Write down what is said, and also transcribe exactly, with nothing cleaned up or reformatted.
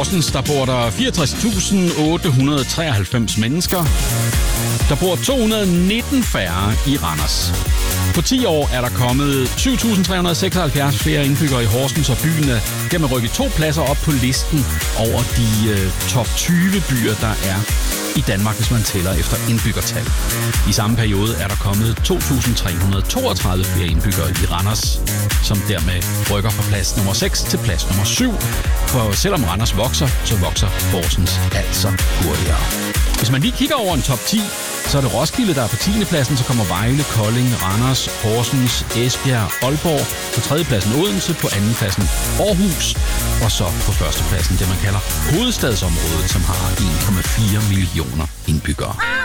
Horsens, der bor der fireogtres tusind otte hundrede og treoghalvfems mennesker. Der bor to hundrede og nitten færre i Randers. På ti år er der kommet syv tusind tre hundrede og seksoghalvfjerds flere indbyggere i Horsens, og byen er dermed rykket to pladser op på listen over de øh, top tyve byer, der er i Danmark, hvis man tæller efter indbyggertal. I samme periode er der kommet to tusind tre hundrede og toogtredive flere indbyggere i Randers, som dermed rykker fra plads nummer seks til plads nummer syv. For selvom Randers vokser, så vokser Horsens altså hurtigere. Hvis man lige kigger over en top ti, så er det Roskilde, der er på tiende pladsen, så kommer Vejle, Kolding, Randers, Horsens, Esbjerg, Aalborg. På tredje pladsen Odense, på anden pladsen Aarhus, og så på første pladsen det, man kalder hovedstadsområdet, som har en komma fire millioner indbyggere.